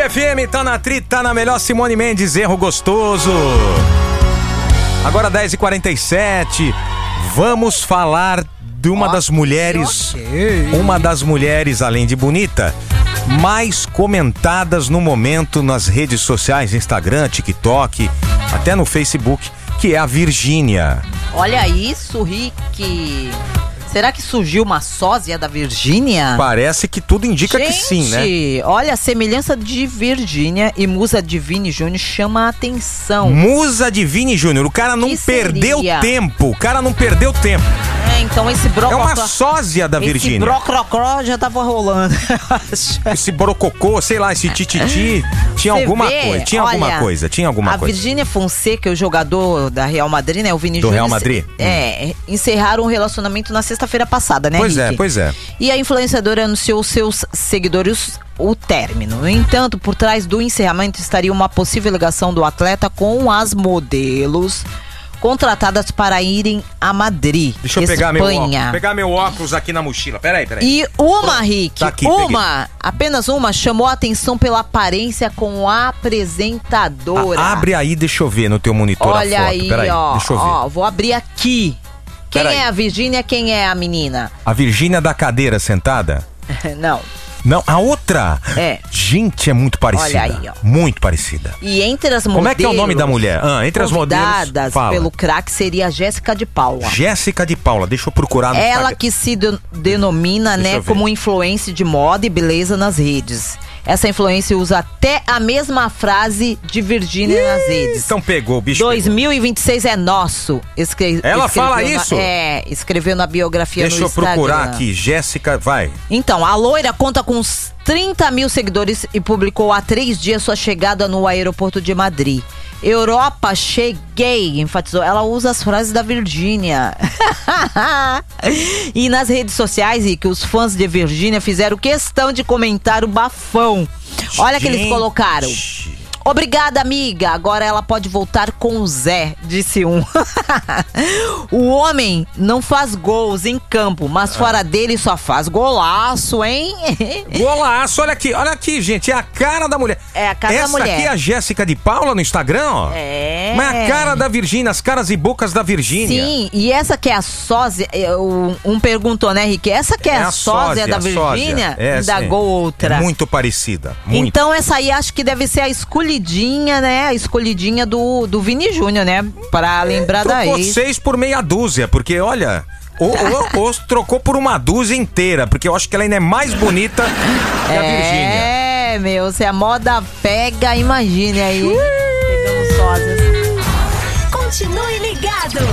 FM, tá na Tri, tá na melhor. Simone Mendes, Erro Gostoso. Agora 10h47. Vamos falar de uma das mulheres. Uma das mulheres, além de bonita, mais comentadas no momento nas redes sociais, Instagram, TikTok, até no Facebook, que é a Virgínia. Olha isso, Rick. Será que surgiu uma sósia da Virgínia? Parece que tudo indica que sim, né? Olha, a semelhança de Virgínia e Musa de Vini Júnior chama a atenção. Musa de Vini Júnior, o cara não perdeu tempo. O cara não perdeu tempo. Então esse brococó... É uma sósia da Virgínia. Esse brococó já tava rolando. Esse brococô, sei lá, esse tititi. Tinha alguma coisa, tinha alguma coisa. A Virgínia Fonseca, o jogador da Real Madrid, né? O Vini Júnior. Do Real Madrid? Encerraram o relacionamento na sexta-feira passada, né, Rick? Pois é. E a influenciadora anunciou seus seguidores o término. No entanto, por trás do encerramento estaria uma possível ligação do atleta com as modelos contratadas para irem a Madrid, Deixa eu pegar meu óculos aqui na mochila. Peraí. E Rick, tá aqui, apenas uma, chamou a atenção pela aparência com a apresentadora. Abre aí, deixa eu ver no teu monitor. Olha a foto. Aí, Peraí, deixa eu ver. Vou abrir aqui. Quem é a Virgínia, quem é a menina? A Virgínia da cadeira sentada? Não, a outra? Gente, é muito parecida. Olha aí, ó. Muito parecida. E entre as modelos... Como é que é o nome da mulher? Entre as modelos, fala. Pelo craque seria a Jéssica de Paula. Jéssica de Paula, deixa eu procurar no Ela que se denomina, como influencer de moda e beleza nas redes. Essa influência usa até a mesma frase de Virgínia nas redes. Então pegou, o bicho 2026 é nosso. Ela fala isso? Escreveu na biografia no Instagram. Deixa eu procurar aqui, Jéssica, vai. Então, a loira conta com uns 30 mil seguidores e publicou há 3 dias sua chegada no aeroporto de Madrid. Europa, cheguei, enfatizou. Ela usa as frases da Virgínia. E nas redes sociais, que os fãs de Virgínia fizeram questão de comentar o bafão. Olha que eles colocaram. Obrigada, amiga. Agora ela pode voltar com o Zé, disse um. O homem não faz gols em campo, mas fora dele só faz golaço, hein? Golaço, olha aqui, gente. É a cara da mulher. É a cara da mulher. Essa aqui é a Jéssica de Paula no Instagram, ó. Mas é a cara da Virgínia, as caras e bocas da Virgínia. Sim, e essa que é a sósia. Um perguntou, né, Rick? Essa que é a sósia da Virgínia? Indagou outra. É muito parecida. Muito. Então essa aí acho que deve ser a escolhidinha, né? A escolhidinha do Vini Júnior, né? Pra lembrar da ex. Trocou 6 por meia dúzia, porque olha... Ou trocou por uma dúzia inteira, porque eu acho que ela ainda é mais bonita que a Virgínia. Se a moda pega, imagine aí. Pegamos sósias. Continue ligado.